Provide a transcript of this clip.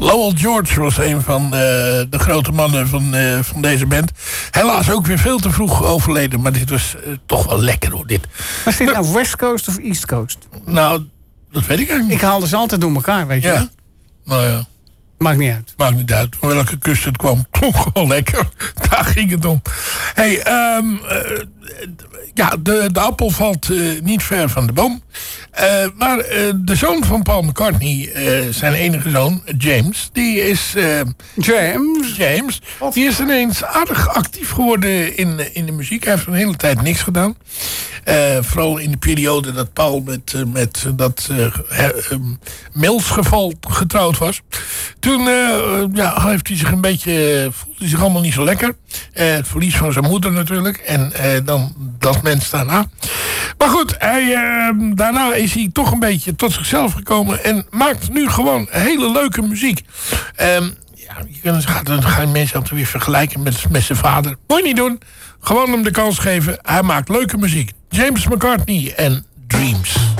Lowell George was een van de grote mannen van deze band. Helaas ook weer veel te vroeg overleden. Maar dit was toch wel lekker hoor. Dit. Was dit nou West Coast of East Coast? Nou, dat weet ik eigenlijk niet. Ik haalde ze altijd door elkaar, weet je. Ja. Nou ja. Maakt niet uit. Maakt niet uit. Van welke kust het kwam. Gewoon lekker. Daar ging het om. Hey, ja, de appel valt niet ver van de boom. Maar de zoon van Paul McCartney, zijn enige zoon, James, die is... James, die is ineens aardig actief geworden in de muziek. Hij heeft een hele tijd niks gedaan. Vooral in de periode dat Paul met dat Mills-geval getrouwd was. Toen heeft hij zich een beetje... voelde hij zich allemaal niet zo lekker. Het verlies van zijn moeder natuurlijk. En dan dat mens daarna. Maar goed, daarna is hij toch een beetje tot zichzelf gekomen. En maakt nu gewoon hele leuke muziek. Dan gaan mensen altijd weer vergelijken met zijn vader. Moet je niet doen. Gewoon hem de kans geven. Hij maakt leuke muziek. James McCartney en Dreams.